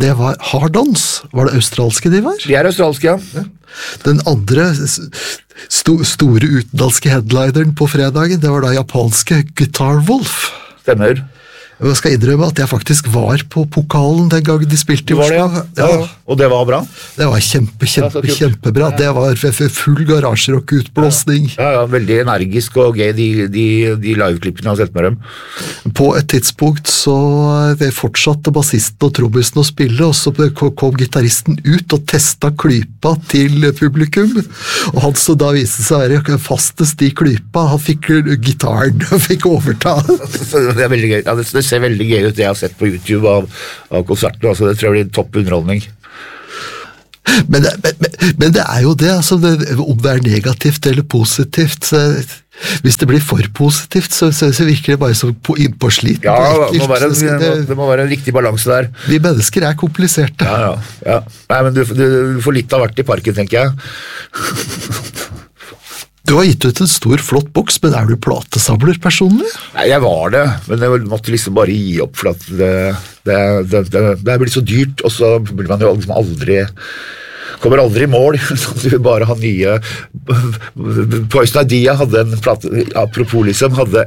det var Hardons. Var det australske de var? De australske, ja. Den andre store utenlandske headlineren på fredagen, det var da japanske Guitar Wolf. Stemmer. Jeg skal innrømme at jeg faktisk var på pokalen den gangen de spilte i Oslo. Ja. Og det var bra? Det var kjempebra. Det var full garasjerock-utblåsning. Ja, veldig energisk og gøy, de liveklippene jeg har sett med dem. På et tidspunkt så fortsatte bassisten og trommisen å spille, og så kom gitaristen ut og testet klypa til publikum, og han som da viste seg å være fastest i klypa, han fikk gitaren og fikk overta. Det er veldig gøy. Ja, det ser veldig gøy ut det jeg har sett på YouTube av konserten, altså det tror jeg blir topp underholdning. Men det er jo det, altså, om det er negativt eller positivt, hvis det blir for positivt, så virker det bare som innpåsliten. Ja, det må være en riktig balanse der. Vi mennesker er kompliserte. Ja. Nei, men du får litt av hvert i parken, tenker jeg. Du har gitt ut en stor, flott boks, men er du platesamler personlig? Nei, jeg var det, men jeg måtte liksom bare gi opp, for at det blir så dyrt, og så blir man jo liksom kommer aldri i mål, så du vil bare ha nye. Poison Idea hadde en plate, apropos liksom, hadde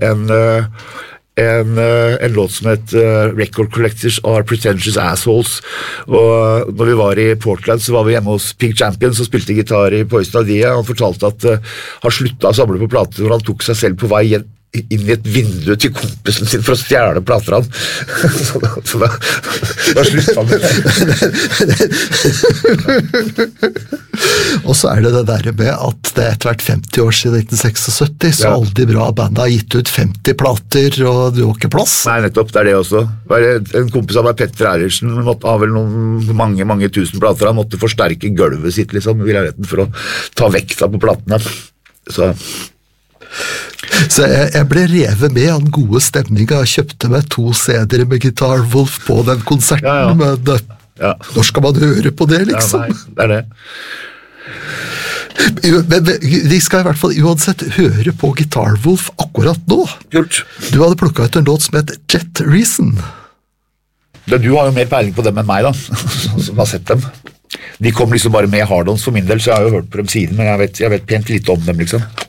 en låt som het Record Collectors Are Pretentious Assholes, og når vi var i Portland så var vi hjemme hos Pink Champion som spilte gitar i Poison Idea. Han fortalte at han sluttet å samle på plater når han tok seg selv på vei inn i et vindu til kompisen sin for å stjerne plater han. så da sluttet han med. Og så er det der med at det etter hvert 50 år siden 1976, så alle de bra bandet har gitt ut 50 plater, og du har ikke plass. Nei, nettopp, det er det også. En kompis av meg, Petter Eilertsen, har vel mange tusen plater. Han måtte forsterke gulvet sitt, liksom, i leiligheten for å ta vekta på platene. Så jeg ble revet med av den gode stemningen. Jeg kjøpte meg 2 CD-er med Guitar Wolf på den konserten, men når skal man høre på det, liksom? Ja, nei, det er det. Men de skal i hvert fall uansett høre på Guitar Wolf akkurat nå. Kult. Du hadde plukket ut en låt som het Jet Reason. Du har jo mer peiling på dem enn meg da, som har sett dem. De kom liksom bare med Hardons for min del, så jeg har jo hørt på dem siden, men jeg vet pent litt om dem liksom.